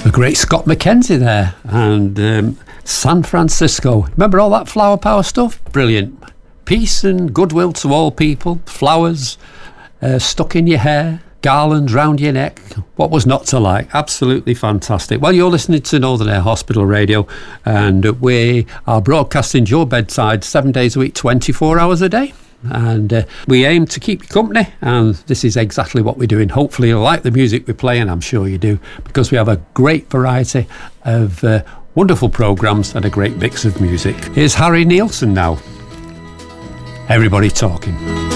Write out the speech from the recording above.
The great Scott McKenzie there, and San Francisco. Remember all that flower power stuff? Brilliant. Peace and goodwill to all people, flowers stuck in your hair, garlands round your neck. What was not to like? Absolutely fantastic. Well, you're listening to Northern Air Hospital Radio, and we are broadcasting your bedside 7 days a week, 24 hours a day. And we aim to keep you company, and this is exactly what we're doing. Hopefully you like the music we play, and I'm sure you do, because we have a great variety of wonderful programmes and a great mix of music. Here's Harry Nilsson now. Everybody Talking.